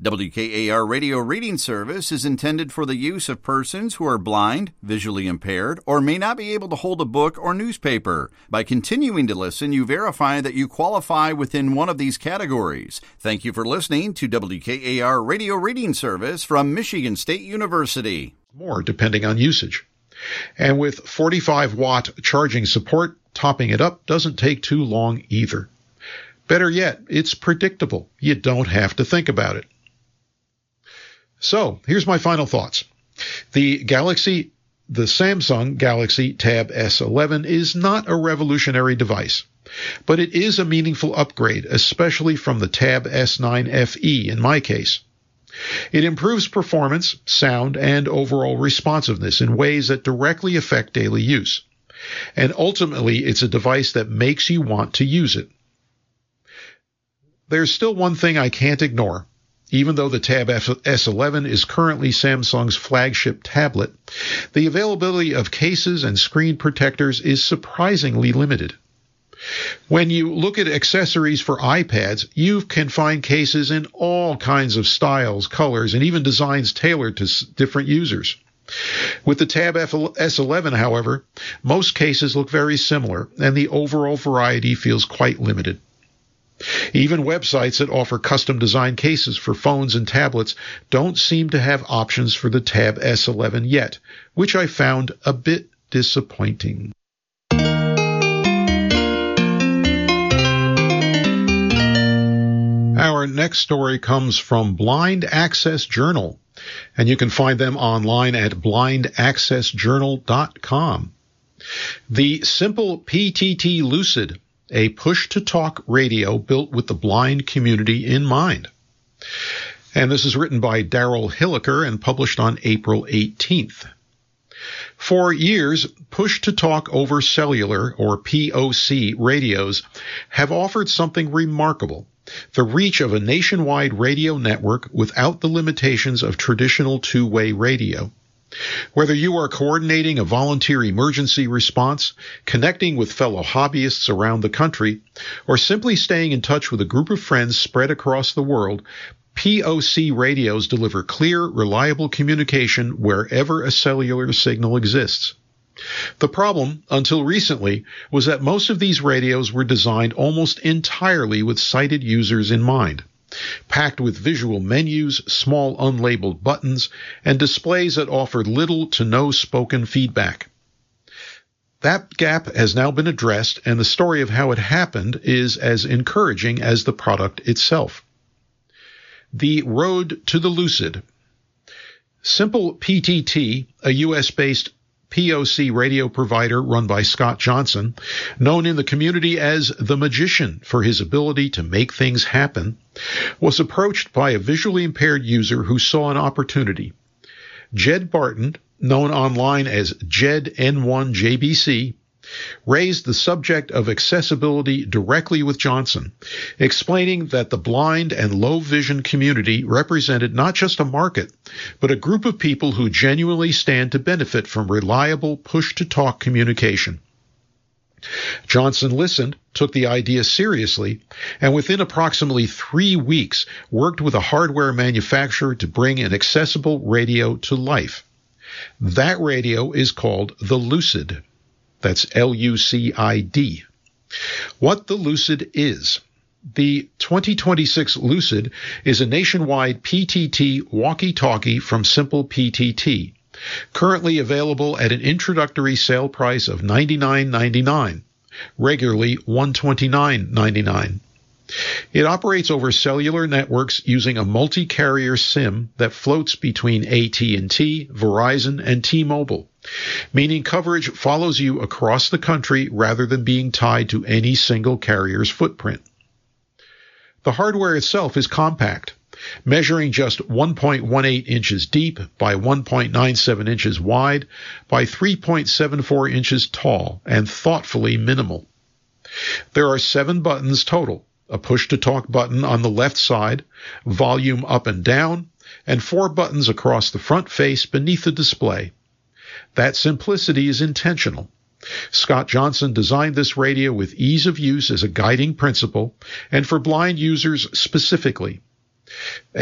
WKAR Radio Reading Service is intended for the use of persons who are blind, visually impaired, or may not be able to hold a book or newspaper. By continuing to listen, you verify that you qualify within one of these categories. Thank you for listening to WKAR Radio Reading Service from Michigan State University. More depending on usage. And with 45-watt charging support, topping it up doesn't take too long either. Better yet, it's predictable. You don't have to think about it. So, here's my final thoughts. The Samsung Galaxy Tab S11 is not a revolutionary device, but it is a meaningful upgrade, especially from the Tab S9 FE in my case. It improves performance, sound, and overall responsiveness in ways that directly affect daily use. And ultimately, it's a device that makes you want to use it. There's still one thing I can't ignore. Even though the Tab S11 is currently Samsung's flagship tablet, the availability of cases and screen protectors is surprisingly limited. When you look at accessories for iPads, you can find cases in all kinds of styles, colors, and even designs tailored to different users. With the Tab S11, however, most cases look very similar, and the overall variety feels quite limited. Even websites that offer custom-designed cases for phones and tablets don't seem to have options for the Tab S11 yet, which I found a bit disappointing. Our next story comes from Blind Access Journal, and you can find them online at blindaccessjournal.com. The Simple PTT Lucid, a push-to-talk radio built with the blind community in mind. And this is written by Daryl Hilliker and published on April 18th. For years, push-to-talk over cellular, or POC, radios have offered something remarkable: the reach of a nationwide radio network without the limitations of traditional two-way radio. Whether you are coordinating a volunteer emergency response, connecting with fellow hobbyists around the country, or simply staying in touch with a group of friends spread across the world, POC radios deliver clear, reliable communication wherever a cellular signal exists. The problem, until recently, was that most of these radios were designed almost entirely with sighted users in mind, packed with visual menus, small unlabeled buttons, and displays that offered little to no spoken feedback. That gap has now been addressed, and the story of how it happened is as encouraging as the product itself. The Road to the Lucid. Simple PTT, a U.S.-based POC radio provider run by Scott Johnson, known in the community as the Magician for his ability to make things happen, was approached by a visually impaired user who saw an opportunity. Jed Barton, known online as Jed N1JBC, raised the subject of accessibility directly with Johnson, explaining that the blind and low vision community represented not just a market, but a group of people who genuinely stand to benefit from reliable push-to-talk communication. Johnson listened, took the idea seriously, and within approximately 3 weeks worked with a hardware manufacturer to bring an accessible radio to life. That radio is called the Lucid. That's Lucid. What the Lucid is. The 2026 Lucid is a nationwide PTT walkie-talkie from Simple PTT, currently available at an introductory sale price of $99.99, regularly $129.99. It operates over cellular networks using a multi-carrier SIM that floats between AT&T, Verizon, and T-Mobile, meaning coverage follows you across the country rather than being tied to any single carrier's footprint. The hardware itself is compact, measuring just 1.18 inches deep by 1.97 inches wide by 3.74 inches tall and thoughtfully minimal. There are 7 buttons total: a push-to-talk button on the left side, volume up and down, and 4 buttons across the front face beneath the display. That simplicity is intentional. Scott Johnson designed this radio with ease of use as a guiding principle, and for blind users specifically.